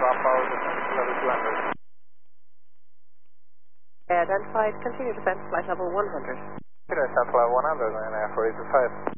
Bravo, descent level 200. Identified, continue descent, flight level 100. Descent level 100 and Air 485.